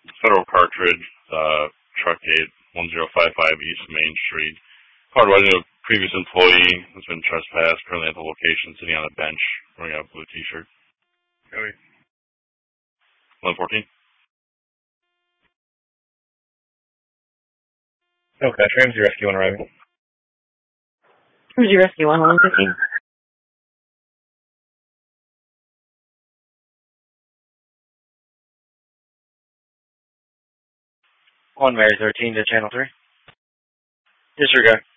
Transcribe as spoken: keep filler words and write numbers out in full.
Federal Cartridge, uh, Truck eight, one zero five five East Main Street. Called regarding a previous employee who's been trespassed, currently at the location, sitting on a bench, wearing a blue t-shirt. Cody. one fourteen. Okay, Ramsey Rescue one arriving. Ramsey Rescue one, one fifteen. One Mary thirteen to channel three. Disregard.